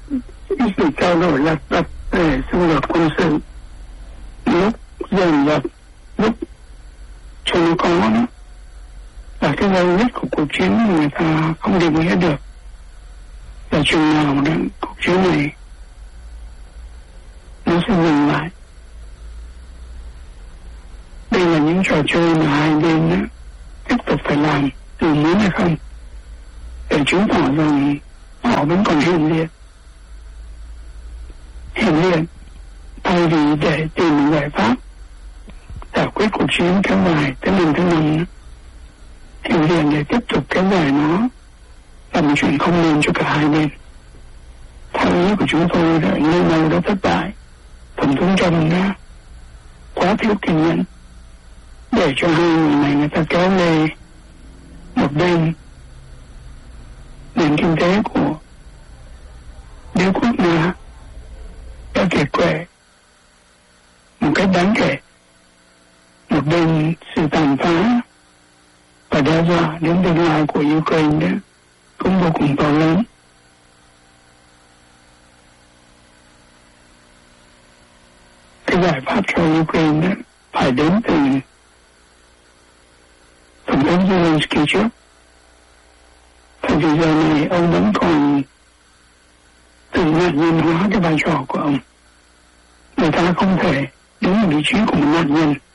cái sự trao đổi lặt vặt về xung đột quân sự lúc dồn dập, lúc chưa có đó là cái dấu vết của cuộc chiến mà người ta không định nghĩa được là chừng nào đó cuộc chiến này nó sẽ dừng lại. Đây là những trò chơi mà hai bên đó, tiếp tục phải làm dù muốn hay không để chứng tỏ rằng họ vẫn còn hiện diện thay vì để tìm một giải pháp giải quyết cuộc chiến kéo dài tới lần thứ 5. Hiện diện để tiếp tục kéo dài nó là một chuyện không nên cho cả hai bên. Theo ý của chúng tôi là nơi nào đã thất bại, Tổng thống Trump đã quá thiếu kiên nhẫn để cho hai người này người ta kéo lê một bên nền kinh tế của đế quốc Nga đã kiệt quệ một cách đáng kể, một bên sự tàn phá và đe dọa đến tương lai của Ukraine đó cũng vô cùng to lớn. Cái giải pháp cho Ukraine đó phải đến từ Tổng thống Zelensky trước. Tại vì giờ này ông vẫn còn tự nạn nhân hóa cái vai trò của ông. Người ta không thể đứng ở vị trí của một nạn nhân